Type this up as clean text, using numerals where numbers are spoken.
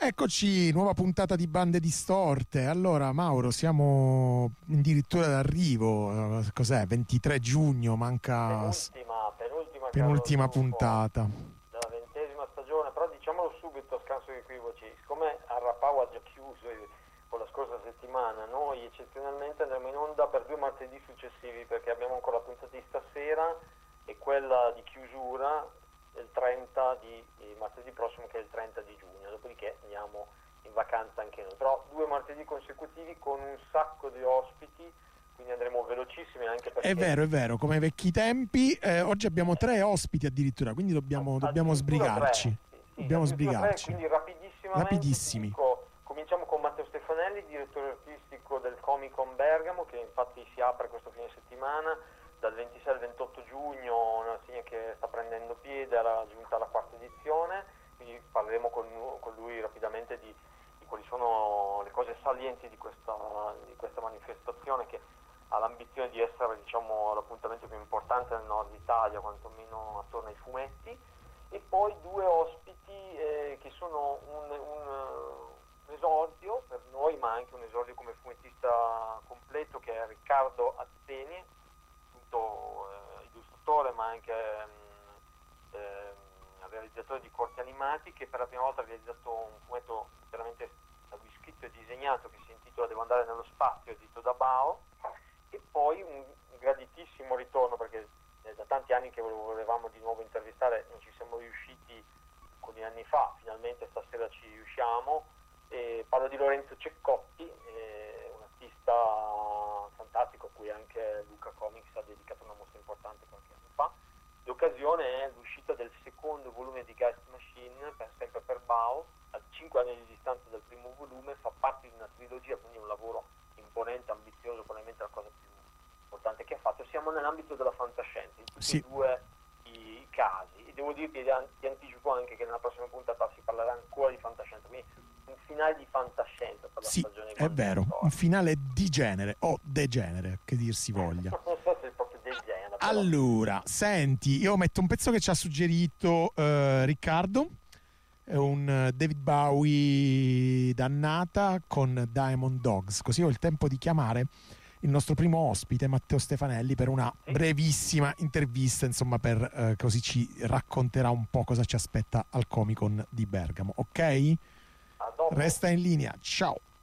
Eccoci, nuova puntata di Bande Distorte. Allora, Mauro, siamo addirittura d'arrivo. Cos'è? 23 giugno, manca penultima puntata. Della 20ª stagione, però diciamolo subito a scanso di equivoci, siccome Arrapao ha già chiuso con la scorsa settimana, noi eccezionalmente andremo in onda per 2 martedì successivi, perché abbiamo ancora la puntata di stasera e quella di chiusura il 30 di martedì prossimo, che è il 30 di giugno, dopodiché andiamo in vacanza anche noi, però 2 martedì consecutivi con un sacco di ospiti, quindi andremo velocissimi anche perché... È vero, come ai vecchi tempi. Oggi abbiamo 3 ospiti addirittura, quindi dobbiamo sbrigarci. Dobbiamo sbrigarci. Quindi rapidissimi. Cominciamo con Matteo Stefanelli, direttore artistico del Comic Con Bergamo, che infatti si apre questo fine settimana, dal 26 al 28 giugno, una rassegna che sta prendendo piede, era giunta alla 4ª edizione, quindi parleremo con lui rapidamente di quali sono le cose salienti di questa manifestazione, che ha l'ambizione di essere, diciamo, l'appuntamento più importante nel nord Italia, quantomeno attorno ai fumetti. E poi 2 ospiti che sono un esordio per noi, ma anche un esordio come fumettista completo, che è Riccardo Azzeni, appunto illustratore ma anche realizzatore di corti animati, che per la prima volta ha realizzato un fumetto veramente scritto e disegnato che si intitola Devo andare nello spazio, edito da Bao. E poi un graditissimo ritorno, perché da tanti anni che volevamo di nuovo intervistare, non ci siamo riusciti alcuni anni fa, finalmente stasera ci riusciamo. Parlo di Lorenzo Ceccotti, un artista fantastico a cui anche Luca Comics ha dedicato una mostra importante qualche anno fa. L'occasione è l'uscita del secondo volume di Geist Machine, sempre per Bao, a 5 anni di distanza dal primo volume, fa parte di una trilogia, quindi un lavoro imponente, ambizioso, probabilmente la cosa più importante che ha fatto. Siamo nell'ambito della fantascienza, in tutti e 2 i casi, e devo dirti, ti anticipo anche che nella prossima puntata si parlerà ancora di fantascienza, quindi un finale di fantascienza per la stagione. È vero, un finale di genere o degenere, che dir si voglia. Non so se è proprio del genere. Allora, senti, io metto un pezzo che ci ha suggerito Riccardo, è un David Bowie dannata con Diamond Dogs, così ho il tempo di chiamare il nostro primo ospite, Matteo Stefanelli, per una brevissima intervista, insomma, per così ci racconterà un po' cosa ci aspetta al Comic Con di Bergamo, ok? Resta in linea, ciao.